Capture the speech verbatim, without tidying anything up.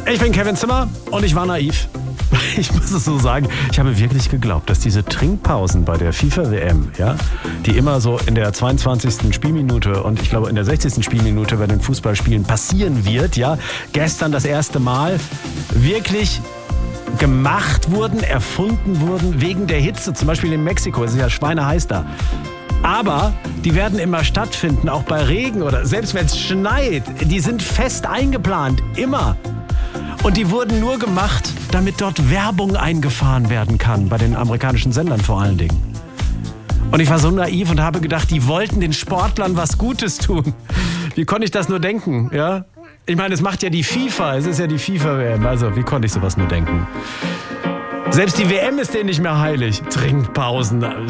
Ich bin Kevin Zimmer und ich war naiv. Ich muss es so sagen, ich habe wirklich geglaubt, dass diese Trinkpausen bei der FIFA-W M, ja, die immer so in der zweiundzwanzigsten Spielminute und ich glaube in der sechzigsten Spielminute bei den Fußballspielen passieren wird, ja, gestern das erste Mal, wirklich gemacht wurden, erfunden wurden wegen der Hitze, zum Beispiel in Mexiko, es ist ja schweineheiß da. Aber die werden immer stattfinden, auch bei Regen oder selbst wenn es schneit, die sind fest eingeplant, immer. Und die wurden nur gemacht, damit dort Werbung eingefahren werden kann, bei den amerikanischen Sendern vor allen Dingen. Und ich war so naiv und habe gedacht, die wollten den Sportlern was Gutes tun. Wie konnte ich das nur denken, ja? Ich meine, es macht ja die FIFA, es ist ja die FIFA-W M, also wie konnte ich sowas nur denken? Selbst die W M ist denen nicht mehr heilig. Trinkpausen.